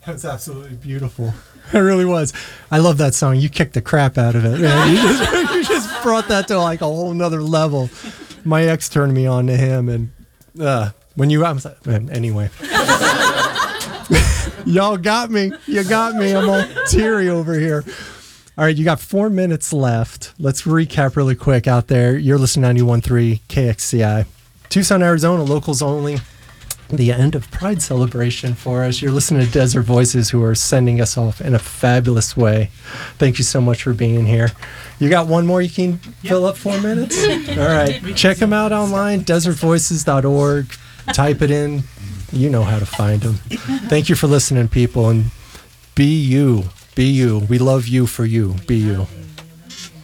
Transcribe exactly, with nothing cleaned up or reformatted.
That's absolutely beautiful. It really was. I love that song. You kicked the crap out of it, man. You just, you just brought that to like a whole nother level. My ex turned me on to him, and uh, when you, I was like, man, anyway. Y'all got me. You got me. I'm all teary over here. All right, you got four minutes left. Let's recap really quick out there. You're listening to ninety-one point three K X C I. Tucson, Arizona, locals only. The end of Pride celebration for us. You're listening to Desert Voices, who are sending us off in a fabulous way. Thank you so much for being here. You got one more you can yep. fill up four minutes? All right. Check them out online, desert voices dot org. Type it in. You know how to find them. Thank you for listening, people, and be you. Be you. We love you for you. Be you.